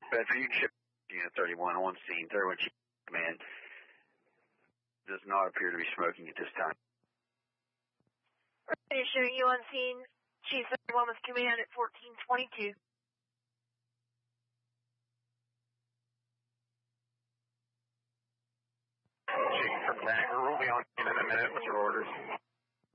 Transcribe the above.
Bedford, you can ship Unit 31 on scene. 31 Chief Command does not appear to be smoking at this time. Ready to show you on scene. Chief 31 with command at 1422. Chief from Dagger, we'll be on scene in a minute with your orders.